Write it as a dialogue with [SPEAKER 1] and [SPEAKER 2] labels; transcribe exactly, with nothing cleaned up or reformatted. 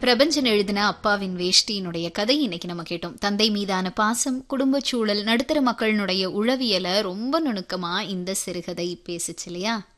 [SPEAKER 1] பிரபஞ்சன் எழுதின அப்பாவின் வேஷ்டியினுடைய கதை இன்னைக்கு நம்ம கேட்டோம். தந்தை மீதான பாசம், குடும்ப சூழல், நடுத்தர மக்களினுடைய உளவியலை ரொம்ப நுணுக்கமா இந்த சிறுகதை பேசுச்சு இல்லையா?